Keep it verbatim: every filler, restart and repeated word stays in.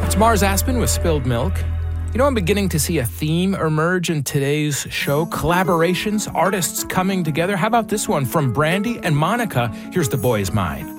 It's Mars Aspen with Spilled Milk. You know, I'm beginning to see a theme emerge in today's show. Collaborations, artists coming together. How about this one from Brandy and Monica? Here's The Boy Is Mine.